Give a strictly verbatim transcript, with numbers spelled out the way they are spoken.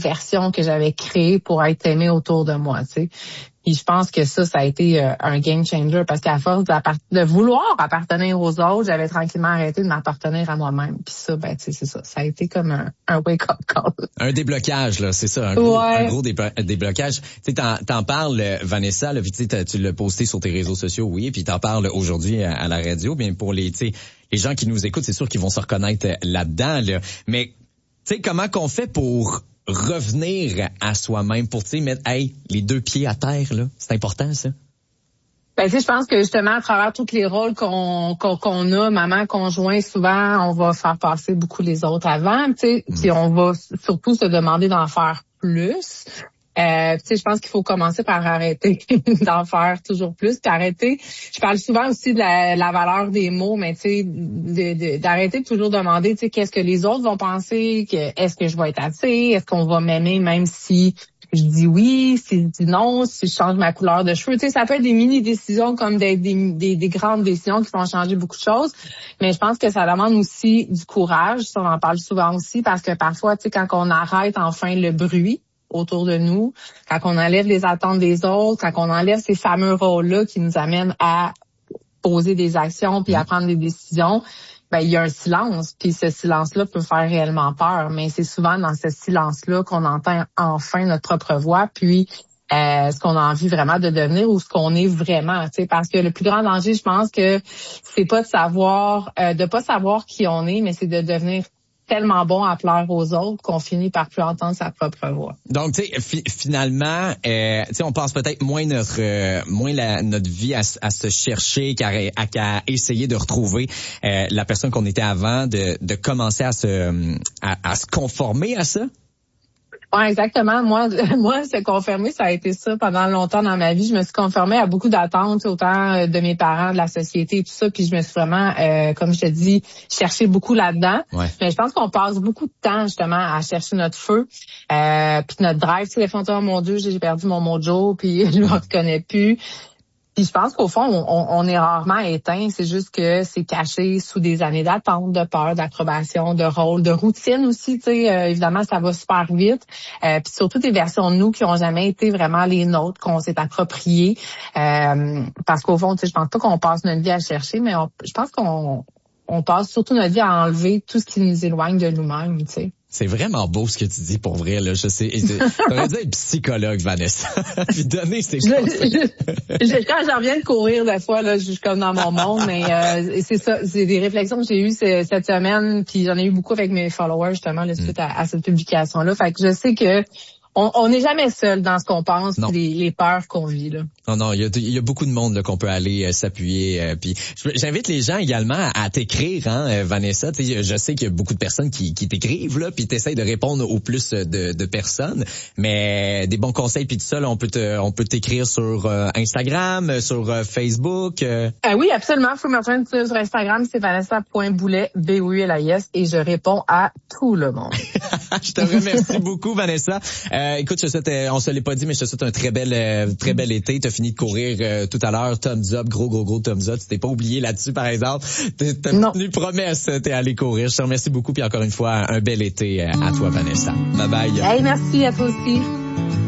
version que j'avais créée pour être aimée autour de moi, tu sais. Et je pense que ça, ça a été euh, un game changer parce qu'à force de vouloir appartenir aux autres, j'avais tranquillement arrêté de m'appartenir à moi-même. Puis ça, ben, tu sais, c'est ça. Ça a été comme un, un wake-up call. Un déblocage, là, c'est ça. Un gros, ouais. un gros déblo- déblocage. Tu sais, t'en, t'en parles, Vanessa, là, puis tu sais, tu l'as posté sur tes réseaux sociaux, oui, puis t'en parles aujourd'hui à, à la radio. Bien, pour les, tu sais, les gens qui nous écoutent, c'est sûr qu'ils vont se reconnaître là-dedans, là. Mais, tu sais, comment qu'on fait pour revenir à soi-même, pour, tu sais, mettre, hey, les deux pieds à terre, là? C'est important, ça? Ben, tu sais, je pense que justement, à travers tous les rôles qu'on, qu'on, qu'on a, maman, conjoint, souvent, on va faire passer beaucoup les autres avant, tu sais, puis on va surtout se demander d'en faire plus. Euh, tu sais, je pense qu'il faut commencer par arrêter d'en faire toujours plus, puis arrêter. Je parle souvent aussi de la, la valeur des mots, mais tu sais, de, de, d'arrêter de toujours demander, tu sais, qu'est-ce que les autres vont penser, que est-ce que je vais être assez, est-ce qu'on va m'aimer même si je dis oui, si je dis non, si je change ma couleur de cheveux. Tu sais, ça peut être des mini-décisions comme des, des, des, des grandes décisions qui vont changer beaucoup de choses. Mais je pense que ça demande aussi du courage. Ça, on en parle souvent aussi parce que parfois, tu sais, quand on arrête enfin le bruit autour de nous, quand on enlève les attentes des autres, quand on enlève ces fameux rôles-là qui nous amènent à poser des actions puis à prendre des décisions, ben il y a un silence, puis ce silence-là peut faire réellement peur, mais c'est souvent dans ce silence-là qu'on entend enfin notre propre voix, puis euh, ce qu'on a envie vraiment de devenir ou ce qu'on est vraiment, tu sais, parce que le plus grand danger, je pense que c'est pas de savoir, euh, de pas savoir qui on est, mais c'est de devenir tellement bon à plaire aux autres qu'on finit par plus entendre sa propre voix. Donc, tu sais, fi- finalement, euh, tu sais, on passe peut-être moins notre euh, moins la, notre vie à, à se chercher qu'à, à, qu'à essayer de retrouver euh, la personne qu'on était avant, de, de commencer à se à, à se conformer à ça. Ouais, exactement. Moi, moi, se conformer, ça a été ça pendant longtemps dans ma vie. Je me suis conformée à beaucoup d'attentes, autant de mes parents, de la société, tout ça. Puis je me suis vraiment, euh, comme je te dis, cherché beaucoup là-dedans. Ouais. Mais je pense qu'on passe beaucoup de temps justement à chercher notre feu, euh, puis notre drive. Tu sais, des fois, oh mon Dieu, j'ai perdu mon mojo, puis je me reconnais plus. Puis je pense qu'au fond, on, on est rarement éteint. C'est juste que c'est caché sous des années d'attente, de peur, d'approbation, de rôle, de routine aussi. Tu sais, euh, évidemment, ça va super vite. Euh, puis surtout des versions de nous qui ont jamais été vraiment les nôtres, qu'on s'est appropriées. Euh, parce qu'au fond, tu sais, je pense pas qu'on passe notre vie à chercher, mais on, je pense qu'on on passe surtout notre vie à enlever tout ce qui nous éloigne de nous-mêmes. Tu sais. C'est vraiment beau ce que tu dis pour vrai, là. Je sais. T'aurais dû être psychologue, Vanessa. Puis donner ces je, je, je, Quand j'en reviens de courir, des fois, là, je suis comme dans mon monde, mais euh, c'est ça. C'est des réflexions que j'ai eues cette semaine, puis j'en ai eu beaucoup avec mes followers, justement, là, suite mm. à, à cette publication-là. Fait que je sais que on n'est jamais seul dans ce qu'on pense, puis les, les peurs qu'on vit, là. Non, non, il y a, il y a beaucoup de monde là, qu'on peut aller euh, s'appuyer. Euh, puis j'invite les gens également à, à t'écrire, hein, euh, Vanessa. Tu sais, je sais qu'il y a beaucoup de personnes qui, qui t'écrivent là, puis t'essayes de répondre au plus de, de personnes. Mais des bons conseils puis tout ça, là, on peut te, on peut t'écrire sur euh, Instagram, sur euh, Facebook. Euh. Euh, oui, absolument. Il faut me rejoindre sur Instagram, c'est vanessa point boulet, B O U L A I S, et je réponds à tout le monde. Je te remercie beaucoup, Vanessa. Euh, écoute, je souhaite, on se l'est pas dit, mais je te souhaite un très bel, euh, très bel été. T'as fini de courir euh, tout à l'heure, thumbs up, gros, gros, gros thumbs up. Tu t'es pas oublié là-dessus, par exemple. T'as tenu promesse, t'es allé courir. Je te remercie beaucoup, puis encore une fois, un bel été à toi, Vanessa. Bye bye. Hey, merci à toi aussi.